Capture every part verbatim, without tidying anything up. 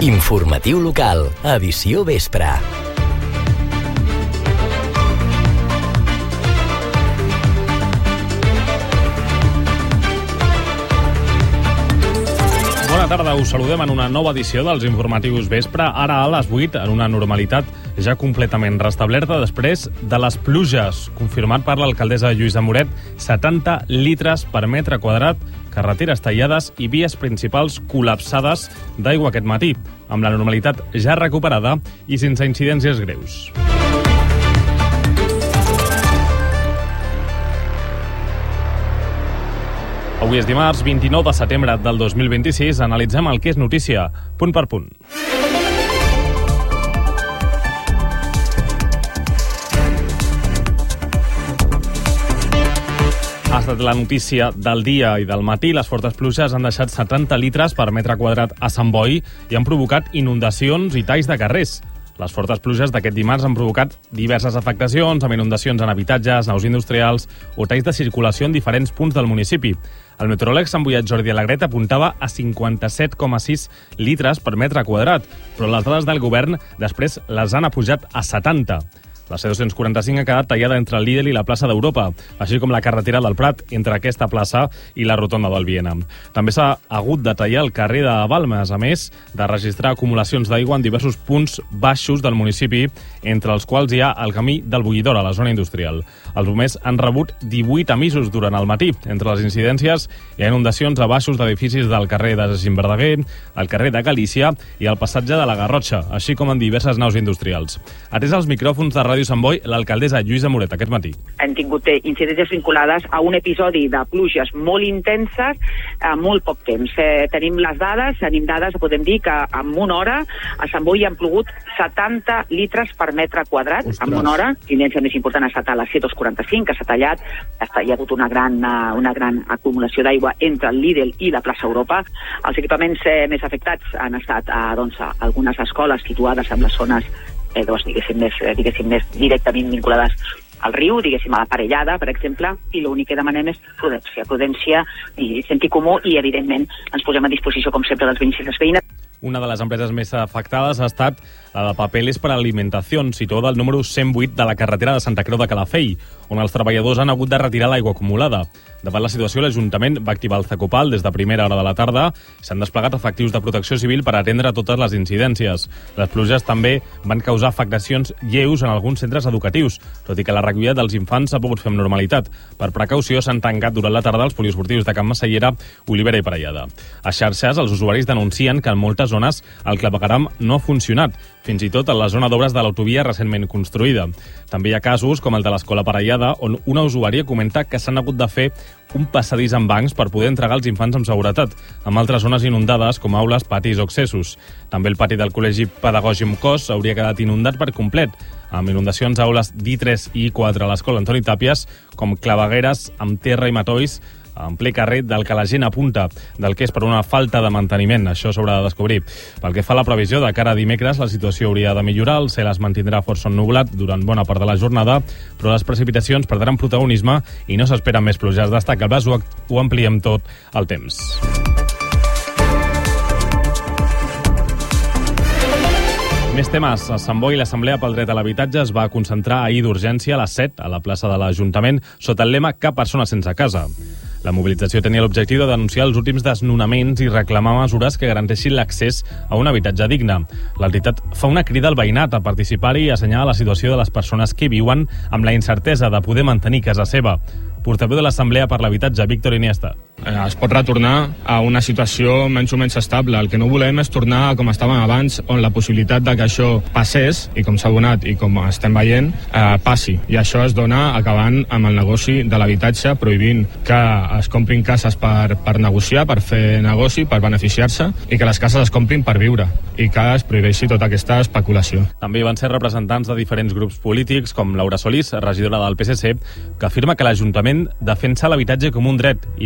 Informatiu local, edició vespre. Bona tarda, us saludem en una nova edició dels informatius vespre, ara a les vuit, en una normalitat ja completament restablerta després de les pluges. Confirmat per l'alcaldessa Lluïsa Moret, setanta litres per metre quadrat, carreteres tallades i vies principals col·lapsades d'aigua aquest matí, amb la normalitat ja recuperada i sense incidències greus. Avui és dimarts, vint-i-nou de setembre del dos mil vint-i-sis. Analitzem el que és notícia, punt per punt. Ha estat la notícia del dia i del matí. Les fortes pluges han deixat setanta litres per metre quadrat a Sant Boi i han provocat inundacions i talls de carrers. Les fortes pluges d'aquest dimarts han provocat diverses afectacions, amb inundacions en habitatges, naus industrials o talls de circulació en diferents punts del municipi. El meteoròleg santboià Jordi Alegret apuntava a cinquanta-set coma sis litres per metre quadrat, però les dades del govern després les han apujat a setanta. La C dos-cents quaranta-cinc ha quedat tallada entre el Lidl i la plaça d'Europa, així com la carretera del Prat entre aquesta plaça i la rotonda del Viena. També s'ha hagut de tallar el carrer de Balmes, a més de registrar acumulacions d'aigua en diversos punts baixos del municipi, entre els quals hi ha el camí del Bullidor, a la zona industrial. Els bombers han rebut divuit avisos durant el matí. Entre les incidències hi ha inundacions a baixos d'edificis del carrer de Jacint Verdaguer, el carrer de Galícia i el passatge de la Garrotxa, així com en diverses naus industrials. Atès als micròfons de Ràdio Sant Boi, l'alcaldessa Lluïsa Moret aquest matí. Hem tingut incidències vinculades a un episodi de pluges molt intenses a molt poc temps. Eh, tenim les dades, tenim dades, podem dir que en una hora a Sant Boi han plogut setanta litres per metre quadrat. Ostres. En una hora, l'incidència més important ha estat a la C dos quaranta-cinc, que s'ha tallat, hi ha hagut una gran, una gran acumulació d'aigua entre el Lidl i la plaça Europa. Els equipaments eh, més afectats han estat eh, doncs, algunes escoles situades en les zones Eh, doncs, diguéssim, més, diguéssim, més directament vinculades al riu, diguéssim, a la Parellada, per exemple, i l'únic que demanem és prudència, prudència i sentit comú, i, evidentment, ens posem a disposició, com sempre, dels veïns i les veïnes. Una de les empreses més afectades ha estat la de Papeles per Alimentació, situada al número cent vuit de la carretera de Santa Creu de Calafell, on els treballadors han hagut de retirar l'aigua acumulada. Davant la situació, l'Ajuntament va activar el Zacopal des de primera hora de la tarda i s'han desplegat efectius de protecció civil per atendre totes les incidències. Les pluges també van causar afectacions lleus en alguns centres educatius, tot i que la recollida dels infants s'ha pogut fer amb normalitat. Per precaució s'han tancat durant la tarda els poliesportius de Can Massallera, Olivera i Parellada. A xarxes, els usuaris denuncien que en moltes zones el clavegueram no ha funcionat, fins i tot en la zona d'obres de l'autovia recentment construïda. També hi ha casos, com el de l'Escola Parellada, on una usuària comenta que s'han hagut de fer un passadís amb bancs per poder entregar els infants amb seguretat, amb altres zones inundades com aules, patis o accessos. També el pati del Col·legi Pedagògic Cos hauria quedat inundat per complet, amb inundacions a aules d'I tres i I quatre a l'Escola Antoni Tàpies, com clavegueres amb terra i matolls en ple carrer del que la gent apunta, del que és per una falta de manteniment. Això s'haurà de descobrir. Pel que fa a la previsió, de cara a dimecres, la situació hauria de millorar, el cel es mantindrà força ennublat durant bona part de la jornada, però les precipitacions perdran protagonisme i no s'esperen més pluges. Destaca el Bas, ho, ho ampliem tot el temps. Més temes. A Sant Boi, l'Assemblea pel Dret a l'Habitatge es va concentrar ahir d'urgència a les set a la plaça de l'Ajuntament sota el lema Cap persona sense casa. La mobilització tenia l'objectiu de denunciar els últims desnonaments i reclamar mesures que garanteixin l'accés a un habitatge digne. L'entitat fa una crida al veïnat a participar-hi i assenyala la situació de les persones que viuen amb la incertesa de poder mantenir casa seva. Portaveu de l'Assemblea per l'Habitatge, Víctor Iniesta. Es pot retornar a una situació menys o menys estable. El que no volem és tornar a com estàvem abans, on la possibilitat de que això passés, i com s'ha donat i com estem veient, eh, passi. I això es dona acabant amb el negoci de l'habitatge, prohibint que es comprin cases per, per negociar, per fer negoci, per beneficiar-se, i que les cases es comprin per viure, i que es prohibeixi tota aquesta especulació. També van ser representants de diferents grups polítics, com Laura Solís, regidora del P S C, que afirma que l'Ajuntament defensa l'habitatge com un dret i destaca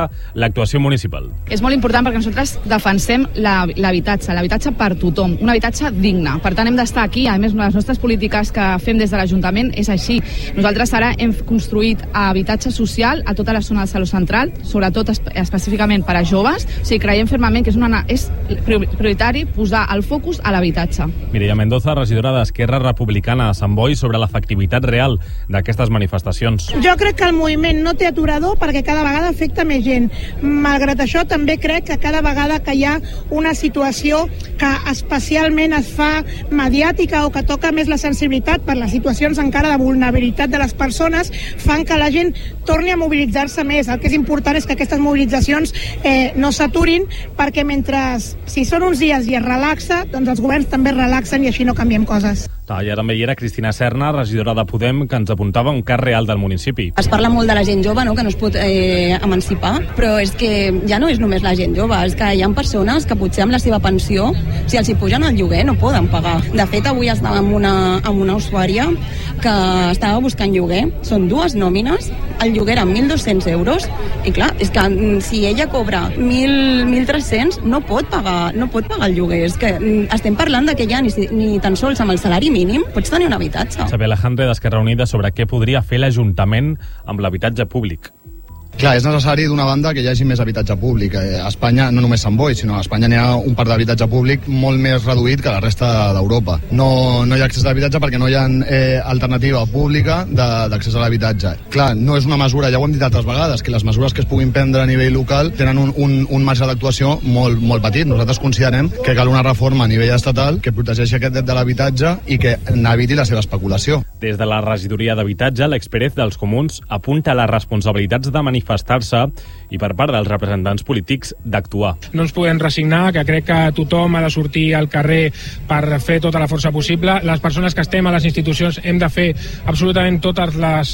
critica l'actuació municipal. És molt important perquè nosaltres defensem l'habitatge, l'habitatge per tothom, un habitatge digne. Per tant, hem d'estar aquí. A més, les nostres polítiques que fem des de l'Ajuntament és així. Nosaltres ara hem construït habitatge social a tota la zona del Saló Central, sobretot específicament per a joves. O sigui, creiem fermament que és, una, és prioritari posar el focus a l'habitatge. Mireia Mendoza, regidora d'Esquerra Republicana de Sant Boi, sobre l'efectivitat real d'aquestes manifestacions. Jo crec que el moviment no té aturador perquè cada vegada afecta més gent. Malgrat això, també crec que cada vegada que hi ha una situació que especialment es fa mediàtica o que toca més la sensibilitat per les situacions encara de vulnerabilitat de les persones, fan que la gent torni a mobilitzar-se més. El que és important és que aquestes mobilitzacions eh, no s'aturin, perquè mentre, si són uns dies i es relaxa, doncs els governs també relaxen i així no canviem coses. I ara també hi era Cristina Serna, regidora de Podem, que ens apuntava un cas real del municipi. Es parla molt de la gent jove, no?, que no es pot eh, emancipar, però és que ja no és només la gent jove, és que hi ha persones que potser amb la seva pensió, si els hi pugen el lloguer, no poden pagar. De fet, avui estava amb una, amb una usuària que estava buscant lloguer, són dues nòmines, el lloguer era mil dos-cents euros, i clar, és que si ella cobra mil tres-cents, no pot pagar, no pot pagar el lloguer. És que estem parlant de que ja ni, ni tan sols amb el salari mínim pots tenir un habitatge. Xavier Alejandre, d'Esquerra Unida, sobre què podria fer l'Ajuntament amb l'habitatge públic. Clar, és necessari d'una banda que hi hagi més habitatge públic. A Espanya, no només Sant Boi, sinó a Espanya n'hi ha un parc d'habitatge públic molt més reduït que la resta d'Europa. No, no hi ha accés a l'habitatge perquè no hi ha eh, alternativa pública d'accés a l'habitatge. Clar, no és una mesura, ja ho hem dit altres vegades, que les mesures que es puguin prendre a nivell local tenen un, un, un marge d'actuació molt, molt petit. Nosaltres considerem que cal una reforma a nivell estatal que protegeixi aquest dret de l'habitatge i que n'eviti la seva especulació. Des de la regidoria d'habitatge, l'ex-Pérez dels Comuns apunta les responsabilitats de manifestar-se i per part dels representants polítics d'actuar. No ens podem resignar, que crec que tothom ha de sortir al carrer per fer tota la força possible. Les persones que estem a les institucions hem de fer absolutament totes les